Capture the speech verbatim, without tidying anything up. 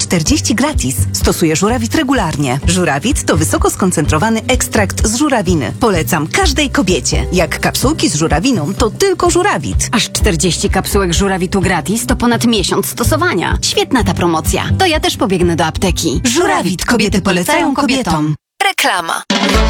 czterdzieści gratis. Stosuję żurawit regularnie. Żurawit to wysoko skoncentrowany ekstrakt z żurawiny. Polecam każdej kobiecie. Jak kapsułki z żurawiną, to tylko żurawit. Aż czterdzieści kapsułek żurawitu gratis to ponad miesiąc stosowania. Świetna ta promocja. To ja też pobiegnę do apteki. Żurawit. Kobiety polecają kobietom. Reklama.